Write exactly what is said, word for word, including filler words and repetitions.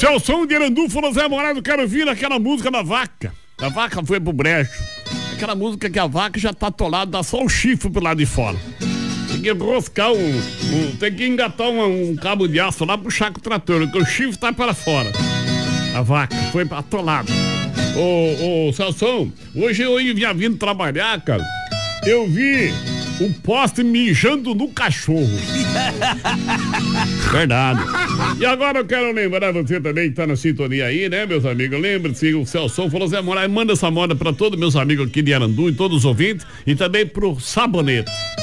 Celso de Irandu falou: Zé Moraes, eu quero ouvir aquela música da vaca. A vaca foi pro brejo. Aquela música que a vaca já tá atolada, dá só o chifre pro lado de fora. Tem que enroscar um, um tem que engatar um, um cabo de aço lá, puxar com o trator, porque o chifre tá para fora. A vaca foi atolada. Ô, ô, Celso, hoje eu ia vindo trabalhar, cara. Eu vi o poste mijando no cachorro. Verdade. E agora eu quero lembrar você também que tá na sintonia aí, né, meus amigos? Lembre-se, o Celso falou: Zé Moraes, manda essa moda pra todos meus amigos aqui de Arandu e todos os ouvintes, e também pro Sabonete.